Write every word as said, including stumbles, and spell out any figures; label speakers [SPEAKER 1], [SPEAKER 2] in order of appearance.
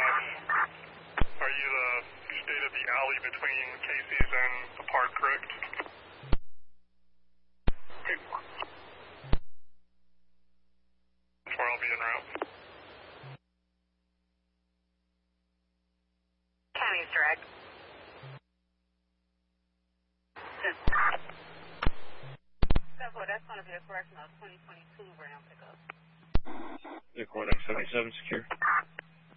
[SPEAKER 1] Are you the, you stayed at the alley between Casey's and the park, correct? That's where I'll be en route.
[SPEAKER 2] County's direct. So that's going to be a correction of twenty twenty-two Ram pickup.
[SPEAKER 3] Air Court X seventy-seven secure.